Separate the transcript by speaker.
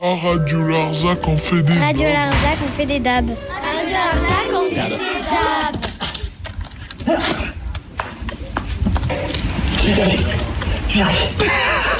Speaker 1: À Radio Larzac, on fait des
Speaker 2: Radio Larzac, on fait des dabs.
Speaker 3: Radio Larzac, on fait des dabs.
Speaker 4: J'arrive.